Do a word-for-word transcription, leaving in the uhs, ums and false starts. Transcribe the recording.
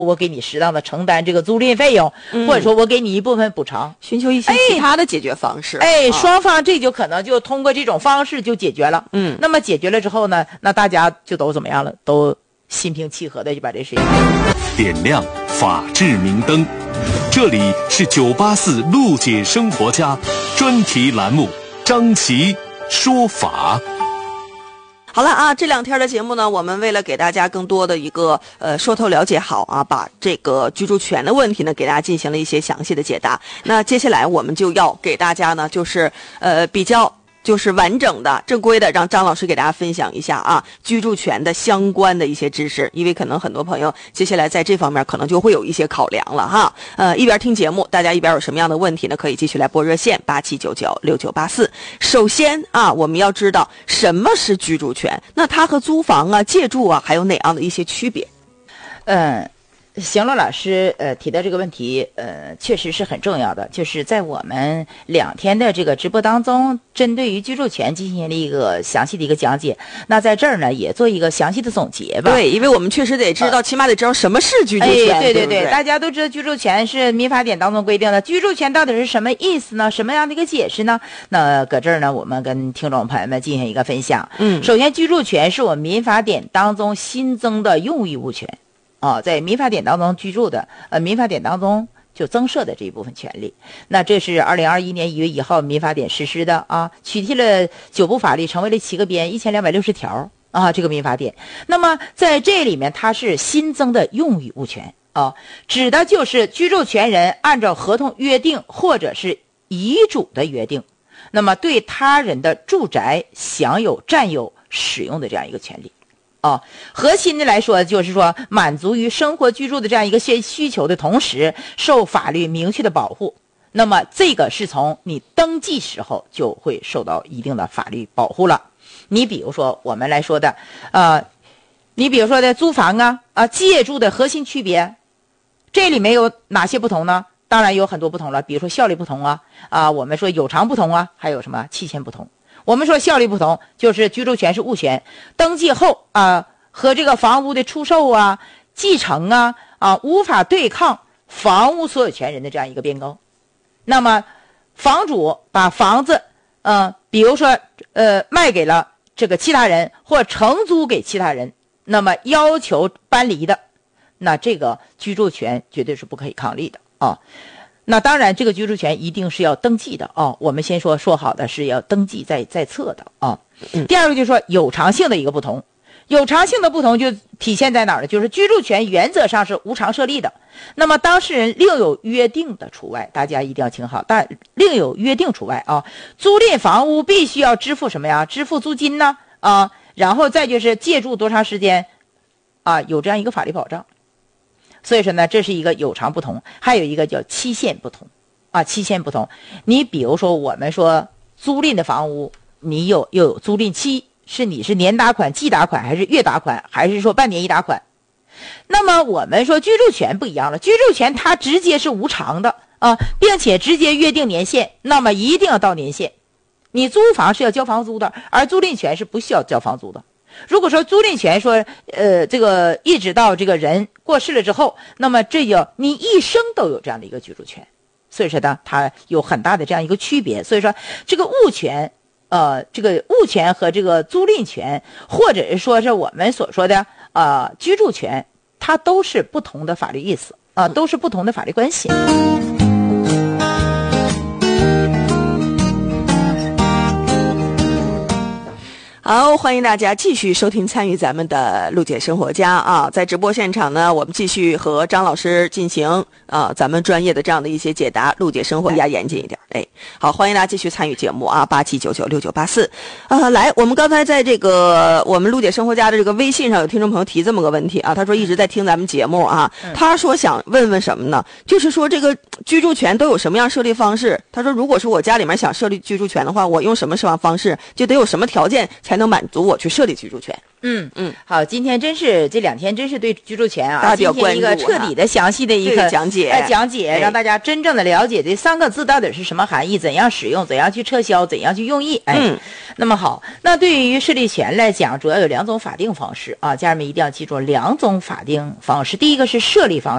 我给你适当的承担这个租赁费用，嗯、或者说我给你一部分补偿， 寻求一些其他的解决方式。 哎， 啊、 双方这就可能就通过这种方式就解决了。嗯，那么解决了之后呢，那大家就都怎么样了？都心平气和的就把这事情点亮法治明灯。这里是九八四陆姐生活家专题栏目，张琪说法。 好了啊，这两天的节目呢，我们为了给大家更多的一个呃说透了解好啊，把这个居住权的问题呢，给大家进行了一些详细的解答。那接下来我们就要给大家呢，就是呃比较就是完整的、正规的，让张老师给大家分享一下啊居住权的相关的一些知识，因为可能很多朋友接下来在这方面可能就会有一些考量了哈。呃，一边听节目，大家一边有什么样的问题呢？可以继续来拨热线八七九九六九八四。首先啊，我们要知道什么是居住权，那它和租房啊、借住啊还有哪样的一些区别？ 嗯。邢乐老师呃提的这个问题呃确实是很重要的，就是在我们两天的这个直播当中，针对于居住权进行了一个详细的一个讲解。那在这儿呢也做一个详细的总结吧。 对，因为我们确实得知道，呃、起码得知道什么是居住权。 哎、对对 对, 对, 对， 大家都知道居住权是民法典当中规定的，居住权到底是什么意思呢？什么样的一个解释呢？那搁这儿呢，我们跟听众朋友们进行一个分享。嗯，首先，居住权是我们民法典当中新增的用益物权。啊、哦，在民法典当中居住的，呃，民法典当中就增设的这一部分权利。那这是二零二一年一月一号民法典实施的啊，取缔了九部法律，成为了七个编，一千两百六十条啊，这个民法典。那么在这里面，它是新增的用益物权啊，指的就是居住权人按照合同约定或者是遗嘱的约定，那么对他人的住宅享有占有使用的这样一个权利。哦，核心的来说，就是说满足于生活居住的这样一个需需求的同时，受法律明确的保护。那么这个是从你登记时候就会受到一定的法律保护了。你比如说我们来说的，呃，你比如说的租房啊，啊、呃，借住的核心区别，这里面有哪些不同呢？当然有很多不同了，比如说效力不同啊，啊、呃，我们说有偿不同啊，还有什么期限不同。我们说效力不同，就是居住权是物权，登记后啊、呃、和这个房屋的出售啊、继承啊啊无法对抗房屋所有权人的这样一个变更。那么房主把房子呃比如说呃卖给了这个其他人或承租给其他人，那么要求搬离的，那这个居住权绝对是不可以抗力的啊。那当然这个居住权一定是要登记的啊，我们先说说好的是要登记在在册的啊。第二个就是说有偿性的一个不同，有偿性的不同就体现在哪儿呢？就是居住权原则上是无偿设立的，那么当事人另有约定的除外，大家一定要听好，但另有约定除外啊。租赁房屋必须要支付什么呀？支付租金呢啊，然后再就是借住多长时间啊，有这样一个法律保障。所以说呢，这是一个有偿不同，还有一个叫期限不同啊，期限不同。你比如说我们说租赁的房屋，你有又有租赁期，是你是年打款、季打款，还是月打款，还是说半年一打款？那么我们说居住权不一样了，居住权它直接是无偿的啊，并且直接约定年限，那么一定要到年限。你租房是要交房租的，而租赁权是不需要交房租的。如果说租赁权说呃这个一直到这个人过世了之后，那么这就你一生都有这样的一个居住权。所以说呢，它有很大的这样一个区别。所以说这个物权呃这个物权和这个租赁权，或者是说是我们所说的呃居住权，它都是不同的法律意思啊、呃，都是不同的法律关系。 好，欢迎大家继续收听参与咱们的陆姐生活家啊，在直播现场呢，我们继续和张老师进行啊咱们专业的这样的一些解答。陆姐生活家严谨一点，哎，好，欢迎大家继续参与节目啊，八七九九六九八四啊，来，我们刚才在这个我们陆姐生活家的这个微信上有听众朋友提这么个问题啊，他说一直在听咱们节目啊，他说想问问什么呢？就是说这个居住权都有什么样设立方式？他说如果是我家里面想设立居住权的话，我用什么方式，就得有什么条件才能能满足我去设立居住权。 嗯嗯，好，今天真是这两天真是对居住权啊， 大家比较关注啊进行一个彻底的、详细的一个讲解， 呃、讲解， 哎、 让大家真正的了解这三个字到底是什么含义，怎样使用，怎样去撤销，怎样去用益。哎， 嗯， 那么好，那对于设立权来讲，主要有两种法定方式啊，家人们一定要记住两种法定方式。第一个是设立方式。